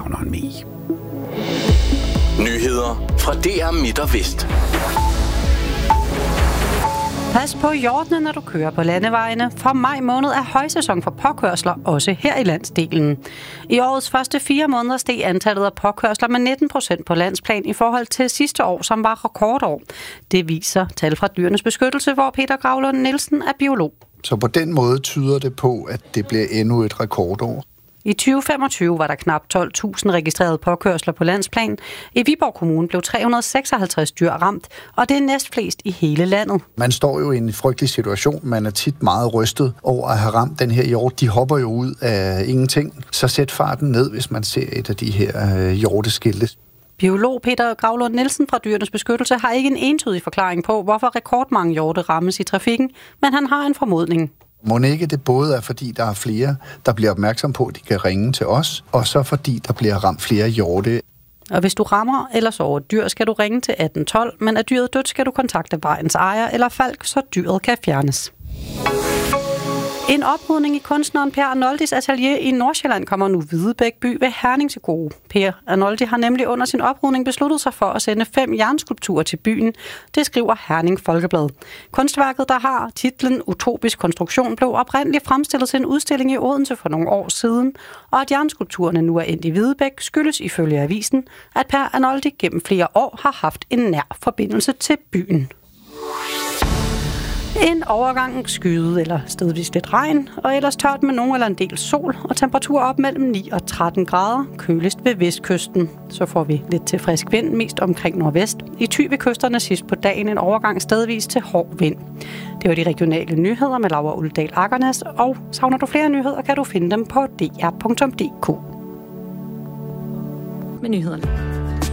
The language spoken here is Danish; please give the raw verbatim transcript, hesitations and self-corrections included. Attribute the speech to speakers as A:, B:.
A: Astronomi.
B: Nyheder fra D R Midt og Vest.
C: Pas på hjortene, når du kører på landevejene, for maj måned er højsæson for påkørsler, også her i landsdelen. I årets første fire måneder steg antallet af påkørsler med nitten procent på landsplan i forhold til sidste år, som var rekordår. Det viser tal fra Dyrenes Beskyttelse, hvor Peter Gravlund Nielsen er biolog.
D: Så på den måde tyder det på, at det bliver endnu et rekordår.
C: I tyve femogtyve var der knap tolv tusind registrerede påkørsler på landsplan. I Viborg Kommune blev tre hundrede seksoghalvtreds dyr ramt, og det er næstflest i hele landet.
D: Man står jo i en frygtelig situation. Man er tit meget rystet over at have ramt den her hjort. De hopper jo ud af ingenting. Så sæt farten ned, hvis man ser et af de her øh, hjorteskilte.
C: Biolog Peter Gravlund Nielsen fra Dyrenes Beskyttelse har ikke en entydig forklaring på, hvorfor rekordmange hjorte rammes i trafikken, men han har en formodning.
D: Må ikke det både er, fordi der er flere, der bliver opmærksom på, at de kan ringe til os, og så fordi der bliver ramt flere hjorte.
C: Og hvis du rammer eller sover et dyr, skal du ringe til atten tolv, men er dyret dødt, skal du kontakte vejens ejer eller falk, så dyret kan fjernes. En oprydning i kunstneren Per Arnoldis atelier i Nordsjælland kommer nu Hvidebæk by ved Herning til gode. Per Arnoldi har nemlig under sin oprydning besluttet sig for at sende fem jernskulpturer til byen. Det skriver Herning Folkeblad. Kunstværket, der har titlen Utopisk konstruktion, blev oprindeligt fremstillet til en udstilling i Odense for nogle år siden. Og at jernskulpturerne nu er endt i Hvidebæk, skyldes ifølge avisen, at Per Arnoldi gennem flere år har haft en nær forbindelse til byen. En overgang skyet eller stedvis lidt regn, og ellers tørt med nogen eller en del sol, og temperatur op mellem ni og tretten grader, køligst ved vestkysten. Så får vi lidt til frisk vind, mest omkring nordvest. I Thy ved kysterne sidst på dagen en overgang stedvis til hård vind. Det var de regionale nyheder med Laura Uldal Akernes, og savner du flere nyheder, kan du finde dem på d r punktum d k.
E: Med nyhederne.